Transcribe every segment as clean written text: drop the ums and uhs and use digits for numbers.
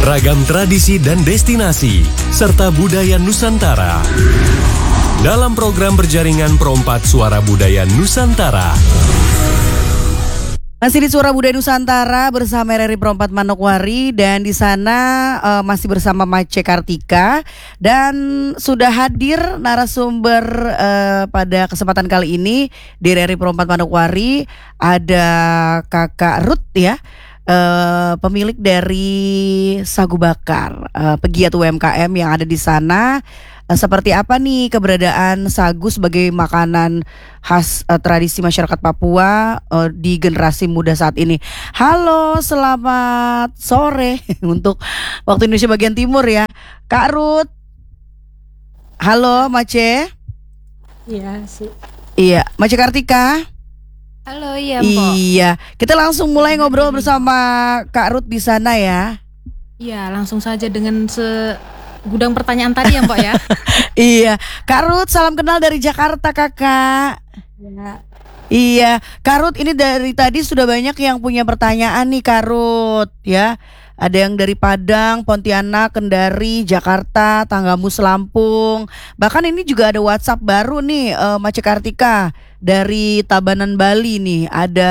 ragam tradisi dan destinasi, serta budaya Nusantara. Dalam program berjaringan Perompak Suara Budaya Nusantara. Masih di Suara Budaya Nusantara bersama RRI Perompak Manokwari, dan di sana masih bersama Mace Kartika, dan sudah hadir narasumber pada kesempatan kali ini di RRI Perompak Manokwari ada Kakak Ruth ya. Pemilik dari Sagu Bakar, pegiat UMKM yang ada di sana. Seperti apa nih keberadaan sagu sebagai makanan khas tradisi masyarakat Papua di generasi muda saat ini. Halo, selamat sore untuk waktu Indonesia bagian timur ya, Kak Ruth. Halo, Mace. Iya sih. Iya, Mace Kartika. Halo, iya Mbok. Iya, kita langsung mulai ngobrol bersama Kak Ruth di sana ya. Iya, langsung saja dengan gudang pertanyaan tadi ya Mbok ya. Iya, Kak Ruth, salam kenal dari Jakarta Kakak. Ya. Iya, Kak Ruth, ini dari tadi sudah banyak yang punya pertanyaan nih Kak Ruth ya. Ada yang dari Padang, Pontianak, Kendari, Jakarta, Tanggamus, Lampung. Bahkan ini juga ada WhatsApp baru nih, Mace Kartika dari Tabanan, Bali nih. Ada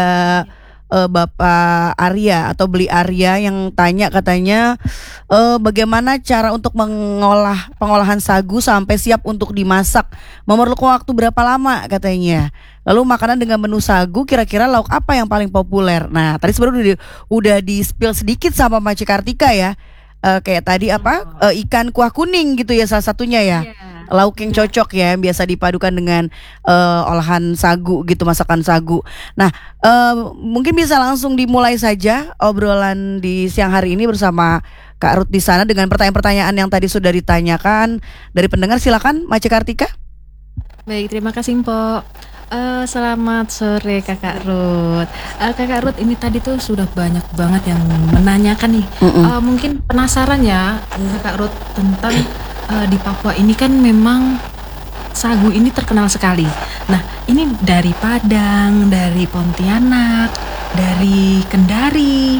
Bapak Arya atau Beli Arya yang tanya katanya bagaimana cara untuk pengolahan sagu sampai siap untuk dimasak, memerlukan waktu berapa lama katanya. Lalu makanan dengan menu sagu kira-kira lauk apa yang paling populer. Nah tadi sebenarnya udah di spill sedikit sama Mace Kartika ya. Kayak tadi ikan kuah kuning gitu ya salah satunya ya. Lauk yang cocok ya, yang biasa dipadukan dengan olahan sagu gitu, masakan sagu. Nah, mungkin bisa langsung dimulai saja obrolan di siang hari ini bersama Kak Ruth di sana dengan pertanyaan-pertanyaan yang tadi sudah ditanyakan dari pendengar. Silakan Mace Kartika. Baik, terima kasih Mbok. Selamat sore Kakak Ruth. Kakak Ruth, ini tadi tuh sudah banyak banget yang menanyakan nih. Mungkin penasaran ya Kakak Ruth tentang di Papua ini kan memang sagu ini terkenal sekali. Nah, ini dari Padang, dari Pontianak, dari Kendari,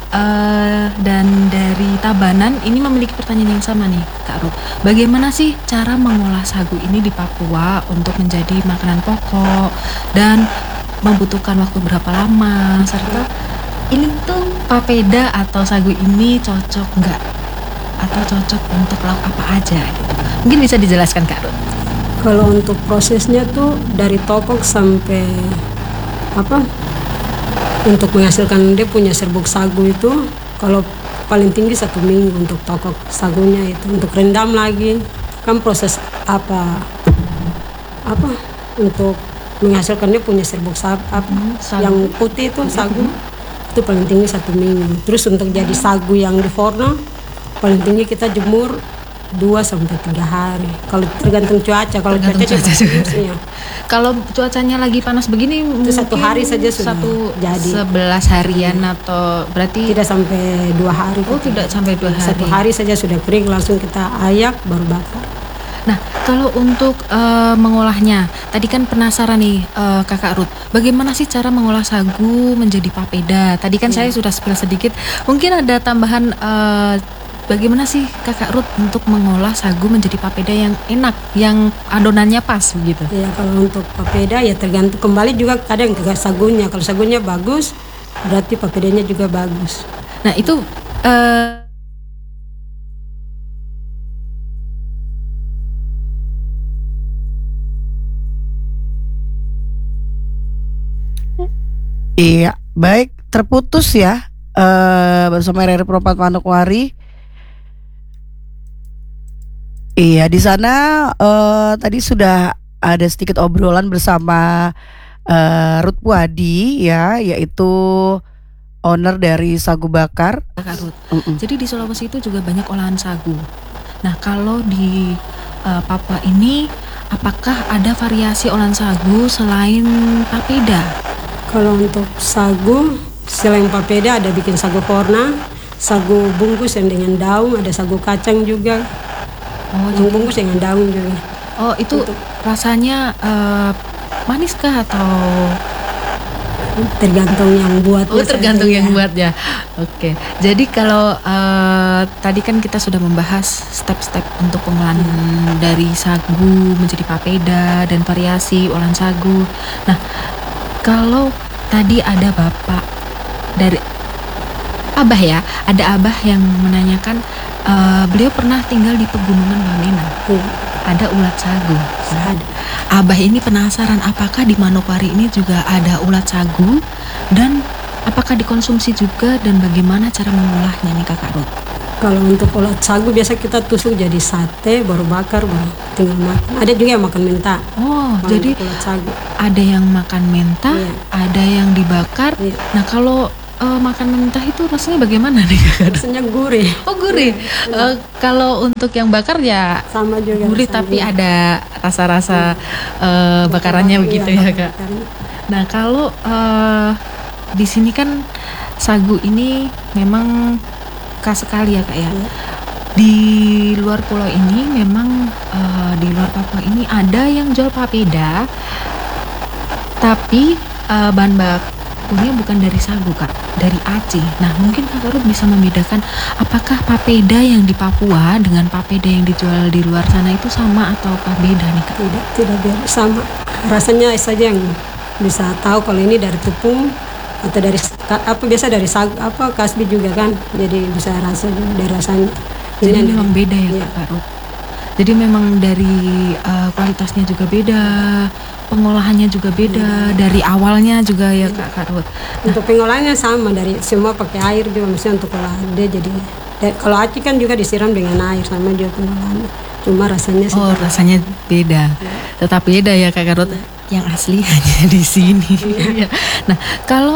dan dari Tabanan ini memiliki pertanyaan yang sama nih Kak Ruth. Bagaimana sih cara mengolah sagu ini di Papua untuk menjadi makanan pokok, dan membutuhkan waktu berapa lama, serta ini tuh papeda atau sagu ini cocok nggak, atau cocok untuk lauk apa aja gitu. Mungkin bisa dijelaskan Kak Ruth. Kalau untuk prosesnya tuh dari tokok sampai untuk menghasilkan dia punya serbuk sagu itu, kalau paling tinggi 1 minggu untuk tokok sagunya itu. Untuk rendam lagi kan proses untuk menghasilkan dia punya serbuk sagu yang putih itu sagu itu paling tinggi 1 minggu. Terus untuk jadi sagu yang di forno paling tinggi kita jemur 2-3 hari. Kalau tergantung cuaca. Kalau cuaca ya. Kalau cuacanya lagi panas begini itu 1 hari saja sudah jadi. 11 harian atau berarti tidak sampai 2 hari. Oh, tidak sampai 2 hari. 1 hari saja sudah kering, langsung kita ayak baru bakar. Nah, kalau untuk mengolahnya, tadi kan penasaran nih Kakak Ruth, bagaimana sih cara mengolah sagu menjadi papeda? Tadi kan saya sudah spill sedikit. Mungkin ada tambahan bagaimana sih Kakak Ruth untuk mengolah sagu menjadi papeda yang enak, yang adonannya pas begitu? Ya, kalau untuk papeda ya tergantung, kembali juga kadang ke sagunya. Kalau sagunya bagus, berarti papedanya juga bagus. Nah, itu Iya, baik, terputus ya bersama RRI Perompak Manokwari. Iya, di sana tadi sudah ada sedikit obrolan bersama Ruth Puadi ya, yaitu owner dari Sagu Bakar. Kakak Ruth. Jadi di Sulawesi itu juga banyak olahan sagu. Nah, kalau di Papua ini apakah ada variasi olahan sagu selain papeda? Kalau untuk sagu selain papeda ada bikin sagu korna, sagu bungkus yang dengan daun, ada sagu kacang juga. Yang bungkus dengan daun juga. Oh, itu untuk rasanya manis kah atau tergantung yang buat. Oh, tergantung yang buat ya. Oke. Jadi kalau tadi kan kita sudah membahas step-step untuk pengolahan dari sagu menjadi papeda dan variasi olahan sagu. Nah, kalau tadi ada Bapak dari Abah ya, ada Abah yang menanyakan beliau pernah tinggal di pegunungan Bamena. Ada ulat sagu. Ada. Abah ini penasaran apakah di Manokwari ini juga ada ulat sagu dan apakah dikonsumsi juga dan bagaimana cara mengolahnya nih Kakak Ruth? Kalau untuk ulat sagu biasa kita tusuk jadi sate, baru bakar, baru tinggal makan. Ada juga yang makan menta. Oh, Kalau jadi untuk ulat sagu. ada yang makan mentah, Iya. ada yang dibakar. Iya. Nah, kalau makan mentah itu rasanya bagaimana nih Kakak? Rasanya gurih. Oh, gurih. Kalau untuk yang bakar ya Sama juga. gurih rasanya. tapi ada rasa-rasa bakarannya begitu ya Kak. bakarnya. Nah, kalau di sini kan sagu ini memang khas sekali ya Kak ya. Di luar pulau ini memang di luar Papua ini ada yang jual papeda, tapi bahan bakunya bukan dari sagu Kak, dari aci. Nah, mungkin Kak Ruth bisa membedakan apakah papeda yang di Papua dengan papeda yang dijual di luar sana itu sama ataukah beda nih Kak? Tidak biar sama. Rasanya saja yang bisa tahu kalau ini dari tepung atau dari apa biasa dari sagu apa kasbi juga kan. Jadi bisa rasa dari rasanya. Jadi Ini memang beda ya iya. Kak Ruth. Jadi memang dari kualitasnya juga beda, pengolahannya juga beda, dari awalnya juga ya Kak Ruth. Untuk pengolahannya sama dari semua pakai air juga maksudnya untuk olah dia jadi kalau aci kan juga disiram dengan air sama juga pengolahannya. Cuma rasanya Oh, sedikit. rasanya beda. Tetap beda ya Kak Ruth. Yang asli hanya di sini. Iya. Nah, kalau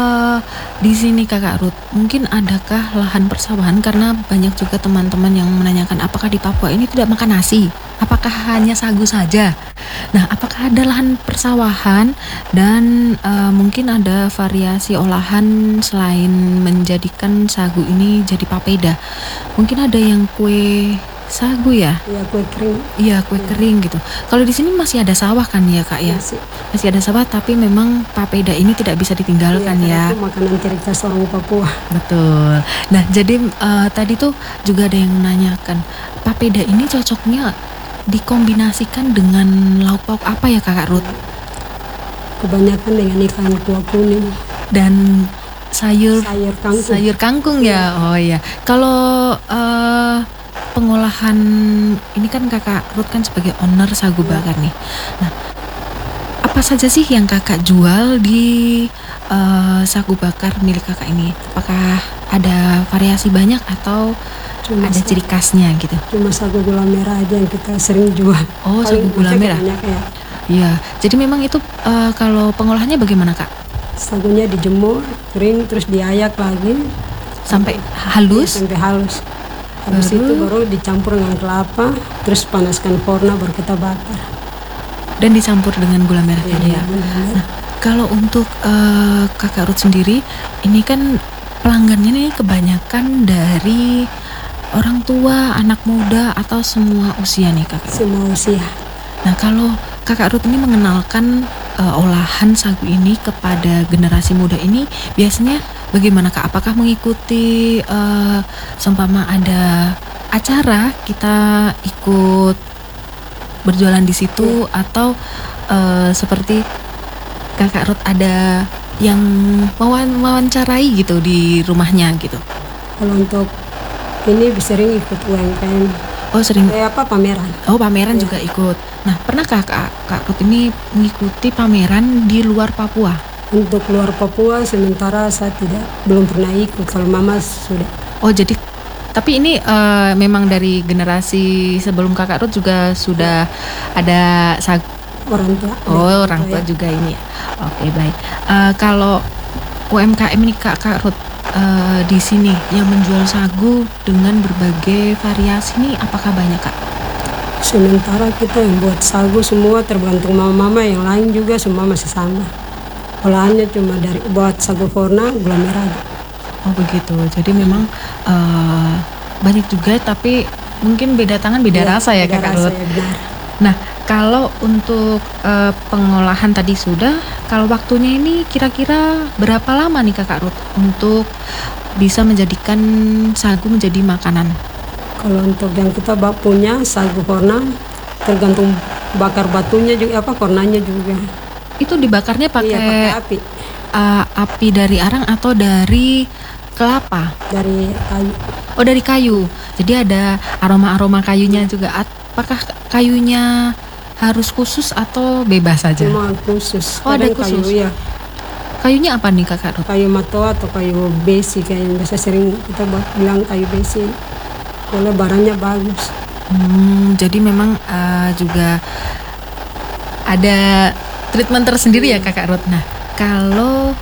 di sini Kakak Ruth, mungkin adakah lahan persawahan karena banyak juga teman-teman yang menanyakan apakah di Papua ini tidak makan nasi? Apakah hanya sagu saja? Nah, apakah ada lahan persawahan dan mungkin ada variasi olahan selain menjadikan sagu ini jadi papeda? Mungkin ada yang kue sagu ya? Iya kue kering. Iya, kue kering gitu. Kalau di sini masih ada sawah kan ya Kak ya? Masih ada sawah tapi memang papeda ini tidak bisa ditinggalkan ya. Itu makanan ciri khas orang Papua. Betul. Nah, jadi tadi tuh juga ada yang menanyakan papeda ini cocoknya dikombinasikan dengan lauk pauk apa ya Kakak Ruth? Kebanyakan dengan ikan kuah kuning, Dan sayur sayur kangkung. ya. Oh iya. Kalau pengolahan ini kan Kakak Ruth kan sebagai owner sagu bakar nih. Nah, apa saja sih yang Kakak jual di sagu bakar milik Kakak ini? Apakah ada variasi banyak atau Cuma ada ciri khasnya gitu? Cuma sagu gula merah aja yang kita sering jual. Oh, sagu gula merah. Banyak ya. Iya. Jadi memang itu kalau pengolahannya bagaimana Kak? Sagunya dijemur, kering, terus diayak lagi Sampai halus? sampai halus. Habis itu baru dicampur dengan kelapa, terus panaskan forno baru kita bakar. Dan dicampur dengan gula merah tadi ya. Gula merah. Nah, kalau untuk Kakak Ruth sendiri, ini kan pelanggannya nih kebanyakan dari orang tua, anak muda atau semua usia nih Kakak? Semua usia. Nah, kalau Kakak Ruth ini mengenalkan olahan sagu ini kepada generasi muda ini biasanya bagaimana Kak? Apakah mengikuti seumpama ada acara kita ikut berjualan di situ atau seperti Kakak Ruth ada yang mewawancarai gitu di rumahnya gitu? Kalau untuk ini sering ikut UMKM. Oh, sering. Pameran. Oh, pameran juga ikut. Nah, pernahkah Kak Ruth ini mengikuti pameran di luar Papua? Untuk luar Papua sementara saya belum pernah ikut. Kalau mama sudah. Oh, jadi tapi ini memang dari generasi sebelum Kakak Ruth juga sudah ada Orang tua. Oh, orang tua juga ini ya. Oke, baik. Kalau UMKM ini Kak Ruth di sini yang menjual sagu dengan berbagai variasi ini apakah banyak Kak? Sementara kita yang buat sagu semua tergantung mama-mama, yang lain juga semua masih sama. Olahannya cuma dari buat sagu forna, gula merah aja. Oh begitu. Jadi memang banyak juga tapi mungkin beda tangan beda rasa ya Beda Kakak rasa, Ruth. ya, benar. Nah, Kalau untuk pengolahan tadi sudah, kalau waktunya ini kira-kira berapa lama nih Kakak Ruth untuk bisa menjadikan sagu menjadi makanan? Kalau untuk yang kita punya sagu horna, tergantung bakar batunya juga, hornanya juga. Itu dibakarnya Iya, pakai pakai api api dari arang atau dari kelapa? dari kayu. Oh, dari kayu. Jadi ada aroma-aroma kayunya juga. Apakah kayunya harus khusus atau bebas saja? Cuma khusus. Oh, ada Kadang khusus. Kayu, ya. Kayunya apa nih Kakak Ruth? Kayu matoa atau kayu besi, kayak yang biasa sering kita bilang kayu besi. Soalnya barangnya bagus. Jadi memang juga ada treatment tersendiri ya Kakak Ruth. Nah, kalau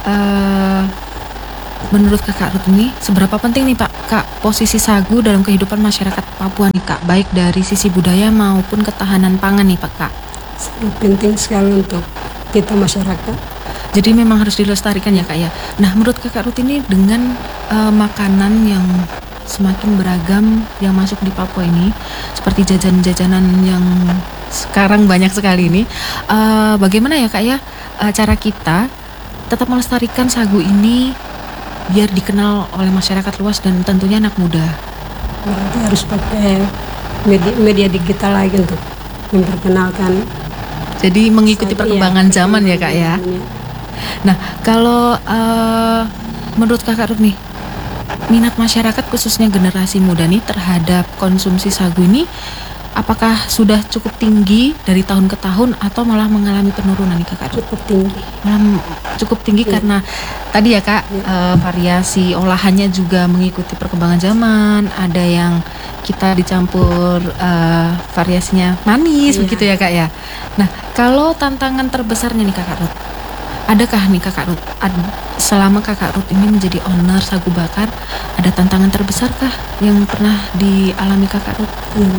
menurut Kakak Ruth ini seberapa penting nih Kak posisi sagu dalam kehidupan masyarakat Papua nih Kak, baik dari sisi budaya maupun ketahanan pangan nih Kak? Sangat penting sekali untuk kita masyarakat. Jadi memang harus dilestarikan ya Kak ya. Nah, menurut Kakak Ruth ini dengan makanan yang semakin beragam yang masuk di Papua ini, seperti jajanan-jajanan yang sekarang banyak sekali ini, bagaimana ya Kak ya cara kita tetap melestarikan sagu ini biar dikenal oleh masyarakat luas dan tentunya anak muda? Berarti harus pakai media digital lagi untuk memperkenalkan. Jadi mengikuti Sagu, perkembangan zaman ya Kak ya. Nah, kalau menurut Kakak Ruth nih, minat masyarakat khususnya generasi muda nih terhadap konsumsi sagu ini apakah sudah cukup tinggi dari tahun ke tahun atau malah mengalami penurunan nih Kakak Ruth? Cukup tinggi. Malah cukup tinggi Iya. karena tadi ya Kak, variasi olahannya juga mengikuti perkembangan zaman. Ada yang kita dicampur variasinya manis, Iya. begitu ya Kak ya. Nah, kalau tantangan terbesarnya nih Kakak Ruth, adakah nih Kakak Ruth, selama Kakak Ruth ini menjadi owner sagu bakar, ada tantangan terbesarkah yang pernah dialami Kakak Ruth? Yang